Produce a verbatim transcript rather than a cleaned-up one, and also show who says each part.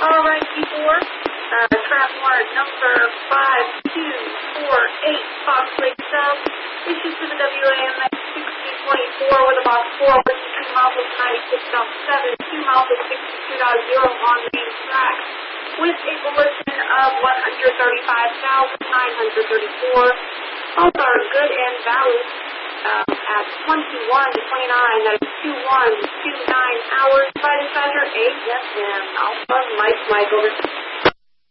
Speaker 1: All right, P four. Uh, trap mark number five two four eight Fox Lake Sub. Issues to the W A M X sixty twenty-four with a box four with two miles of ninety-six point seven, two miles of sixty-two point zero on main track, with a bulletin of one hundred thirty-five thousand nine hundred thirty-four. Both are good and valid um, at twenty-one twenty-nine. That is two one two nine hours by dispatcher A F M. Alpha Mike Mike over.